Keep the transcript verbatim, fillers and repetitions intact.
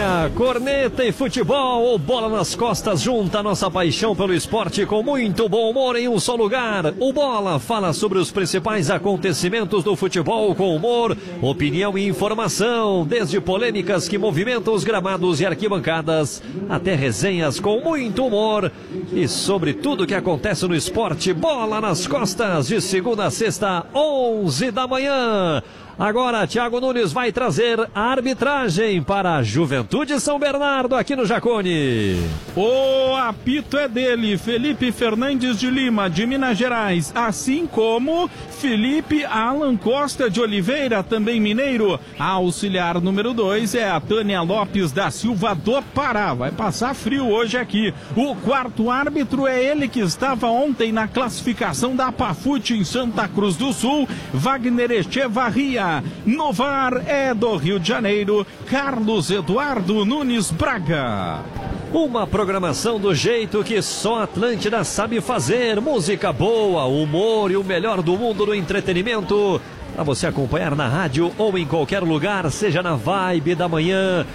Olha, corneta e futebol, o Bola nas Costas junta a nossa paixão pelo esporte com muito bom humor em um só lugar. O Bola fala sobre os principais acontecimentos do futebol com humor, opinião e informação, desde polêmicas que movimentam os gramados e arquibancadas, até resenhas com muito humor e sobre tudo que acontece no esporte. Bola nas Costas, de segunda a sexta, onze da manhã. Agora, Thiago Nunes vai trazer a arbitragem para a Juventude São Bernardo aqui no Jacone. O apito é dele, Felipe Fernandes de Lima, de Minas Gerais, assim como Felipe Alan Costa de Oliveira, também mineiro. A auxiliar número dois é a Tânia Lopes da Silva do Pará. Vai passar frio hoje aqui. O quarto árbitro é ele que estava ontem na classificação da Pafute em Santa Cruz do Sul, Wagner Echevarria. No V A R é do Rio de Janeiro, Carlos Eduardo Nunes Braga. Uma programação do jeito que só Atlântida sabe fazer. Música boa, humor e o melhor do mundo no entretenimento. Para você acompanhar na rádio ou em qualquer lugar, seja na Vibe da manhã,